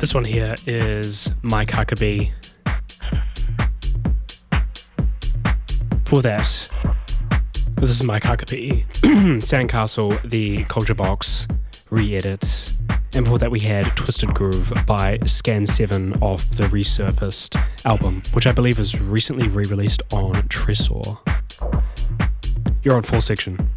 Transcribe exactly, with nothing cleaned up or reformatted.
This one here is Mike Huckabee. For that, this is Mike Huckabee, Sandcastle, the Culture Box re-edit. And before that we had Twisted Groove by Scan seven off the Resurfaced album, which I believe was recently re-released on Tresor. You're on Full Section.